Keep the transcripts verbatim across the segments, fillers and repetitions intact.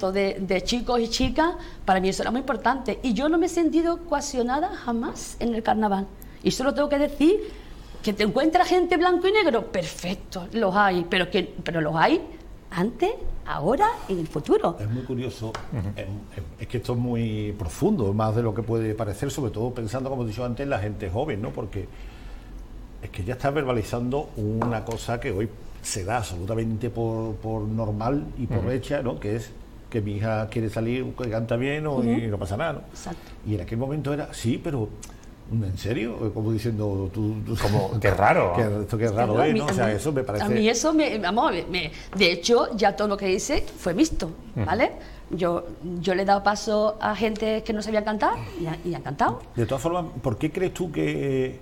tanto de, de chicos y chicas, para mí eso era muy importante. Y yo no me he sentido coaccionada jamás en el carnaval. Y solo tengo que decir que te encuentras gente blanco y negro, perfecto, los hay, pero, que, pero los hay antes, ahora y en el futuro. Es muy curioso, uh-huh. es, es que esto es muy profundo, más de lo que puede parecer, sobre todo pensando, como he dicho antes, en la gente joven, ¿no? Porque es que ya está verbalizando una cosa que hoy se da absolutamente por, por normal y por uh-huh. hecha, ¿no? Que es que mi hija quiere salir, que canta bien o, uh-huh. y no pasa nada, ¿no? Exacto. Y en aquel momento era, sí, pero ¿en serio? Como diciendo, tú, tú como qué raro, que esto qué raro es, ¿no? O sea, eso me parece. A mí eso me, vamos, me, de hecho ya todo lo que hice fue mixto, ¿vale? Uh-huh. Yo, yo le he dado paso a gente que no sabía cantar y, ha, y han cantado. De todas formas, ¿por qué crees tú que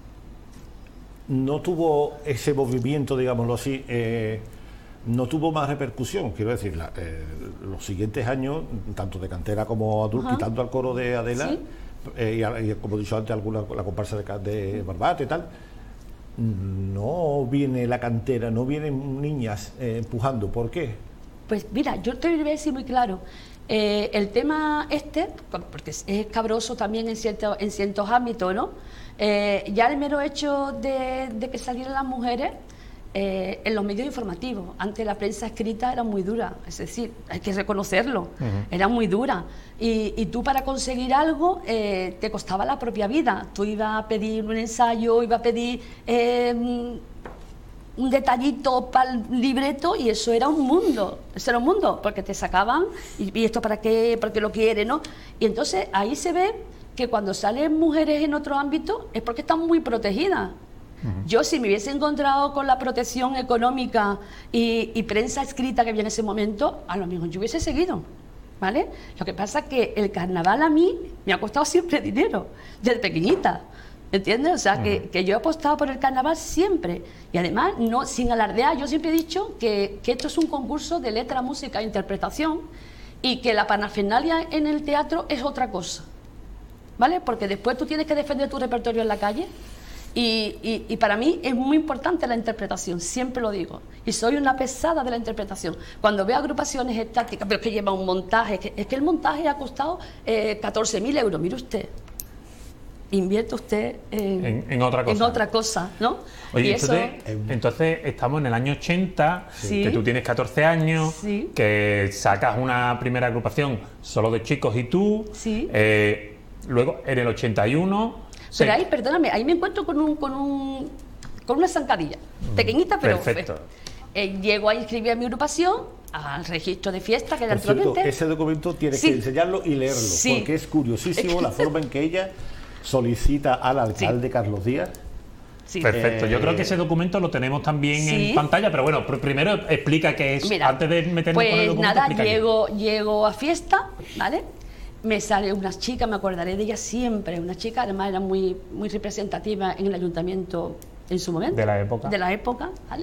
no tuvo ese movimiento, digámoslo así, eh, no tuvo más repercusión? Quiero decir, la, eh, los siguientes años, tanto de cantera como adulto, uh-huh. quitando al coro de Adela, ¿sí? Eh, y, y como he dicho antes, alguna, la comparsa de, de Barbate y tal, no viene la cantera, no vienen niñas eh, empujando. ¿Por qué? Pues mira, yo te voy a decir muy claro, eh, el tema este, porque es escabroso también en, cierto, en ciertos ámbitos, ¿no? Eh, ya el mero hecho de, de que salieran las mujeres eh, en los medios informativos, antes la prensa escrita era muy dura, es decir, hay que reconocerlo, uh-huh. era muy dura, y, y tú para conseguir algo eh, te costaba la propia vida. Tú ibas a pedir un ensayo, ibas a pedir eh, un detallito para el libreto, y eso era un mundo, eso era un mundo, porque te sacaban, y, y esto para qué, porque lo quiere, ¿no? Y entonces ahí se ve que cuando salen mujeres en otro ámbito es porque están muy protegidas. Uh-huh. Yo, si me hubiese encontrado con la protección económica y, y prensa escrita que había en ese momento, a lo mejor yo hubiese seguido, ¿vale? Lo que pasa es que el carnaval a mí me ha costado siempre dinero, desde pequeñita, ¿entiendes? O sea, uh-huh. que, que yo he apostado por el carnaval siempre, y además, no, sin alardear, yo siempre he dicho que, que esto es un concurso de letra, música e interpretación, y que la parafernalia en el teatro es otra cosa, ¿vale? Porque después tú tienes que defender tu repertorio en la calle. Y, y, y para mí es muy importante la interpretación, siempre lo digo, y soy una pesada de la interpretación. Cuando veo agrupaciones estáticas, pero que llevan un montaje, que, es que el montaje ha costado eh, catorce mil euros, mire usted, invierte usted en, en, en, otra, cosa. en otra cosa, ¿no? Oye, y entonces, eso... entonces estamos en el año ochenta, sí. que tú tienes catorce años, sí. que sacas una primera agrupación solo de chicos y tú, sí. eh, luego en el ochenta y uno... Pero ahí, perdóname, ahí me encuentro con un con un con una zancadilla, pequeñita, pero perfecto. Eh, llego a inscribir a mi agrupación al registro de fiesta, que Por cierto, naturalmente... ese documento tienes sí. que enseñarlo y leerlo, sí. porque es curiosísimo la forma en que ella solicita al alcalde sí. Carlos Díaz. Sí. Perfecto, eh, yo creo que ese documento lo tenemos también sí. en pantalla, pero bueno, primero explica qué es. Mira, antes de meternos pues con el documento. Nada, llego, llego a fiesta, ¿vale? Me sale una chica, me acordaré de ella siempre, una chica, además era muy, muy representativa en el ayuntamiento en su momento. De la época. De la época, ¿vale?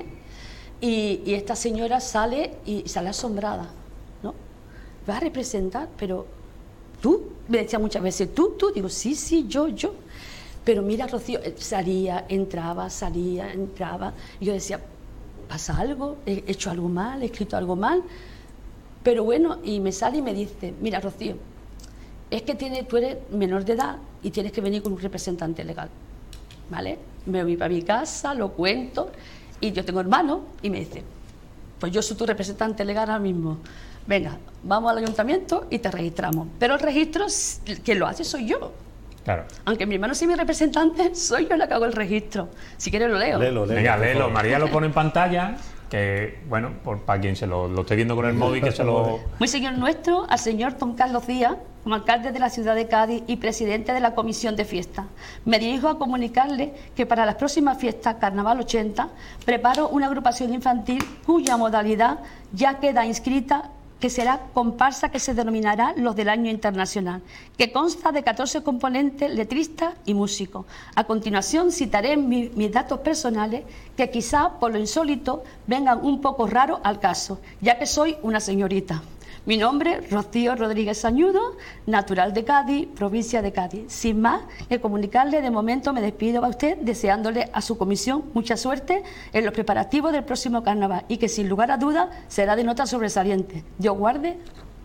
Y, y esta señora sale y sale asombrada, ¿no? Va a representar, pero tú, me decía muchas veces, tú, tú, digo, sí, sí, yo, yo. Pero mira, Rocío, salía, entraba, salía, entraba, y yo decía, ¿pasa algo? ¿He hecho algo mal? ¿He escrito algo mal? Pero bueno, y me sale y me dice, mira, Rocío, es que tiene, tú eres menor de edad y tienes que venir con un representante legal, ¿vale? Me voy para mi casa, lo cuento, y yo tengo hermanos, y me dice, pues yo soy tu representante legal ahora mismo, venga, vamos al ayuntamiento y te registramos. Pero el registro, quien lo hace soy yo. Claro. Aunque mi hermano sea mi representante, soy yo la que hago el registro. Si quieres lo leo. Léelo, léelo. Venga, léelo. María lo pone en pantalla, que, bueno, por, para quien se lo, lo esté viendo con el móvil, que se lo... Muy señor nuestro, al señor don Carlos Díaz, como alcalde de la ciudad de Cádiz y presidente de la Comisión de Fiestas. Me dirijo a comunicarle que para las próximas fiestas Carnaval ochenta preparo una agrupación infantil cuya modalidad ya queda inscrita, que será comparsa, que se denominará Los del Año Internacional, que consta de catorce componentes, letristas y músicos. A continuación citaré mi, mis datos personales, que quizá por lo insólito vengan un poco raros al caso, ya que soy una señorita. Mi nombre, Rocío Rodríguez Sañudo, natural de Cádiz, provincia de Cádiz. Sin más que comunicarle, de momento me despido a usted, deseándole a su comisión mucha suerte en los preparativos del próximo carnaval, y que sin lugar a dudas será de nota sobresaliente. Dios guarde